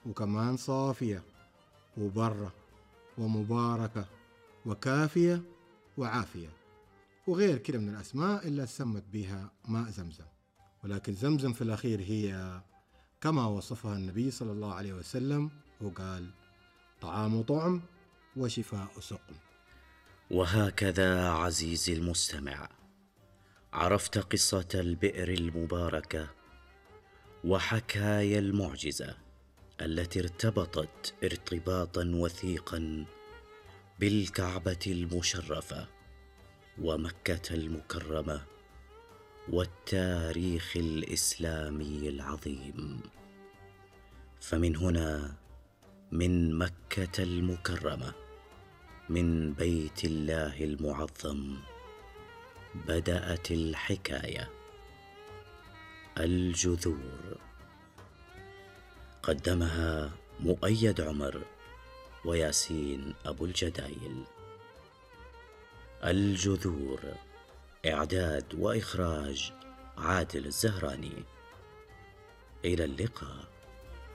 وكمان صافية وبرة ومباركة وكافية وعافية، وغير كده من الأسماء اللي سمت بها ماء زمزم. ولكن زمزم في الأخير هي كما وصفها النبي صلى الله عليه وسلم وقال: طعام طعم وشفاء سقم. وهكذا عزيزي المستمع، عرفت قصة البئر المباركة وحكايا المعجزة التي ارتبطت ارتباطا وثيقا بالكعبة المشرفة ومكة المكرمة والتاريخ الإسلامي العظيم. فمن هنا، من مكة المكرمة، من بيت الله المعظم، بدأت الحكاية. الجذور، قدمها مؤيد عمر وياسين أبو الجدايل. الجذور، إعداد وإخراج عادل الزهراني. إلى اللقاء.